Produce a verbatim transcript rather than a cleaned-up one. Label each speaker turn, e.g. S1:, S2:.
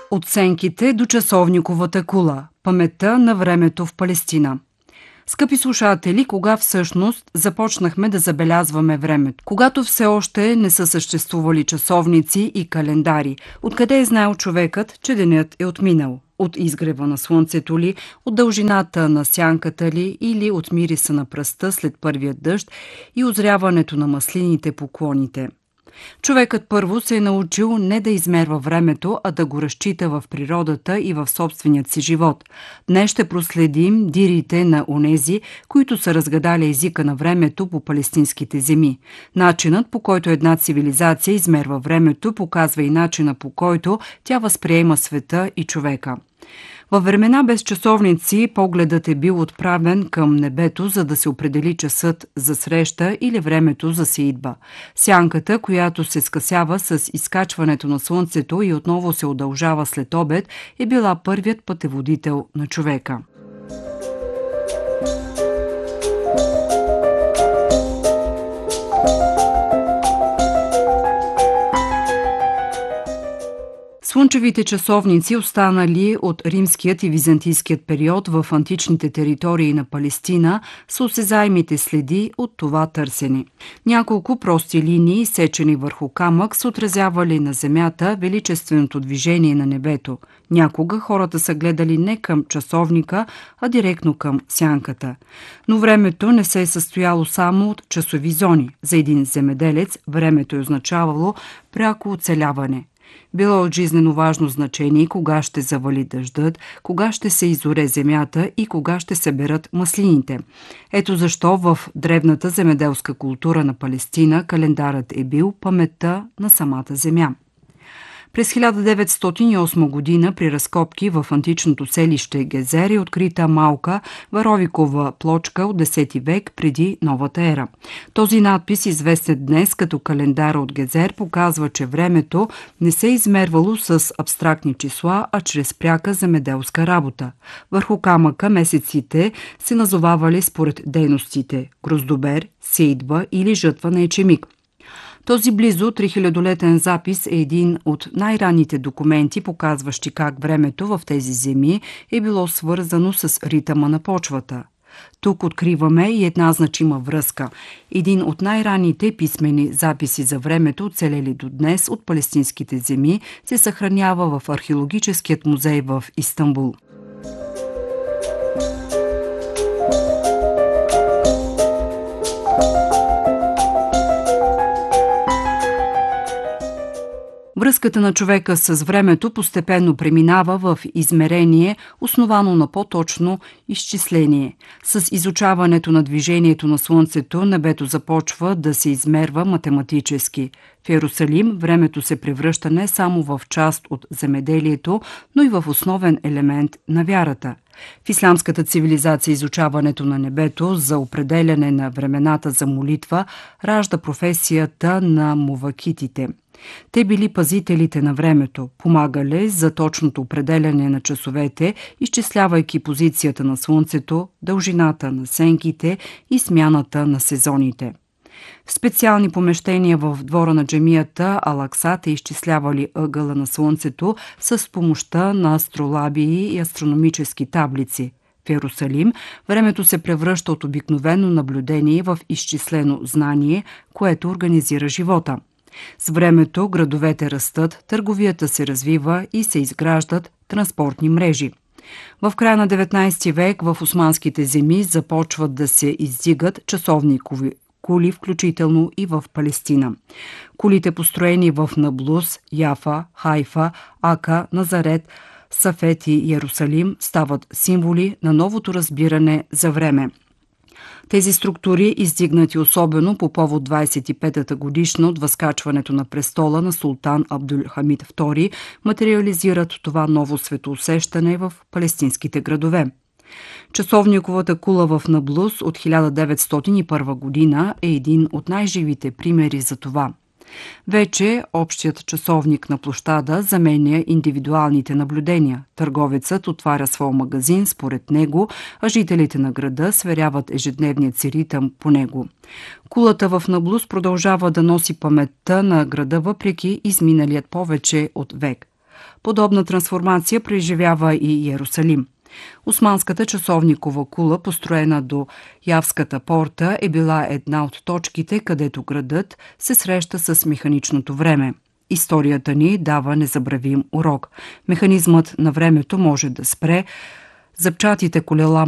S1: От сенките до часовниковата кула. Паметта на времето в Палестина. Скъпи слушатели, кога всъщност започнахме да забелязваме времето? Когато все още не са съществували часовници и календари. Откъде е знаел човекът, че денят е отминал? От изгрева на слънцето ли, от дължината на сянката ли или от мириса на пръста след първия дъжд и озряването на маслините по клоните? Човекът първо се е научил не да измерва времето, а да го разчита в природата и в собственият си живот. Днес ще проследим дирите на онези, които са разгадали езика на времето по палестинските земи. Начинът, по който една цивилизация измерва времето, показва и начина, по който тя възприема света и човека. Във времена без часовници погледът е бил отправен към небето, за да се определи часът за среща или времето за сеитба. Сянката, която се скъсява с изкачването на слънцето и отново се удължава след обед, е била първият пътеводител на човека. Слънчевите часовници, останали от римският и византийският период в античните територии на Палестина, са осезаемите следи от това търсене. Няколко прости линии, сечени върху камък, са отразявали на земята величественото движение на небето. Някога хората са гледали не към часовника, а директно към сянката. Но времето не се е състояло само от часови зони. За един земеделец времето е означавало пряко оцеляване. Било от жизнено важно значение кога ще завали дъждът, кога ще се изоре земята и кога ще се берат маслините. Ето защо в древната земеделска култура на Палестина календарът е бил паметта на самата земя. През хиляда деветстотин и осма година при разкопки в античното селище Гезер е открита малка варовикова плочка от десети век преди новата ера. Този надпис, известен днес като календара от Гезер, показва, че времето не се е измервало с абстрактни числа, а чрез пряка земеделска работа. Върху камъка месеците се назовавали според дейностите – гроздобер, сеитба или жътва на ечемик. Този близо трихилядолетен запис е един от най-ранните документи, показващи как времето в тези земи е било свързано с ритъма на почвата. Тук откриваме и една значима връзка. Един от най-ранните писмени записи за времето, оцелели до днес от палестинските земи, се съхранява в археологическият музей в Истанбул. Връзката на човека с времето постепенно преминава в измерение, основано на по-точно изчисление. С изучаването на движението на Слънцето, небето започва да се измерва математически. В Йерусалим времето се превръща не само в част от земеделието, но и в основен елемент на вярата. В ислямската цивилизация изучаването на небето за определяне на времената за молитва ражда професията на мувакитите. Те били пазителите на времето, помагали за точното определяне на часовете, изчислявайки позицията на Слънцето, дължината на сенките и смяната на сезоните. В специални помещения в двора на джамията Ал-Акса те изчислявали ъгъла на Слънцето с помощта на астролабии и астрономически таблици. В Йерусалим времето се превръща от обикновено наблюдение в изчислено знание, което организира живота. С времето градовете растат, търговията се развива и се изграждат транспортни мрежи. В края на деветнадесети век в османските земи започват да се издигат часовникови кули, включително и в Палестина. Кулите, построени в Наблус, Яфа, Хайфа, Ака, Назарет, Сафет и Йерусалим, стават символи на новото разбиране за време. Тези структури, издигнати особено по повод двадесет и петата годишна от възкачването на престола на султан Абдулхамид втори, материализират това ново светоусещане в палестинските градове. Часовниковата кула в Наблус от хиляда деветстотин и първа година е един от най-живите примери за това. Вече общият часовник на площада заменя индивидуалните наблюдения. Търговецът отваря своя магазин според него, а жителите на града сверяват ежедневният си ритъм по него. Кулата в Наблус продължава да носи паметта на града въпреки изминалият повече от век. Подобна трансформация преживява и Йерусалим. Османската часовникова кула, построена до Явската порта, е била една от точките, където градът се среща с механичното време. Историята ни дава незабравим урок. Механизмът на времето може да спре, зъбчатите колела